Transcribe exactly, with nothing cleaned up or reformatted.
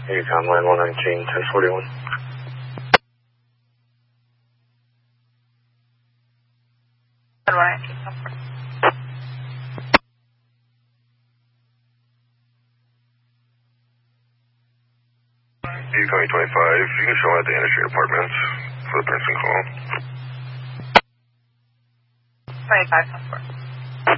Econ line one nineteen, ten forty-one. Econ twenty-five, you can show at the Interstate Apartments for the Princeton call. twenty-five, ten four.